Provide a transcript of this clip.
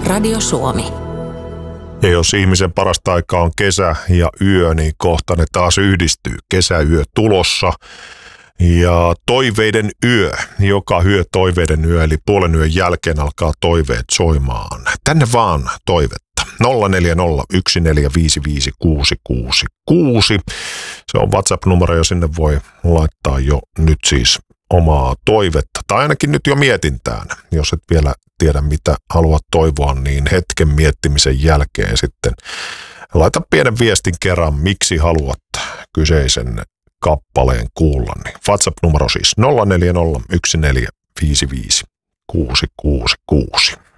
Radio Suomi. Ja jos ihmisen parasta aikaa on kesä ja yö, niin kohta ne taas yhdistyy. Kesäyö tulossa ja toiveiden yö. Joka yö toiveiden yö, eli puolen yön jälkeen alkaa toiveet soimaan. Tänne vaan toivetta. 0401455666. Se on WhatsApp-numero ja sinne voi laittaa jo nyt siis omaa toivetta. Tai ainakin nyt jo mietintään. Jos et vielä tiedä mitä haluat toivoa, niin hetken miettimisen jälkeen sitten laita pienen viestin kerran, miksi haluat kyseisen kappaleen kuulla. Niin WhatsApp-numero siis 0401455666.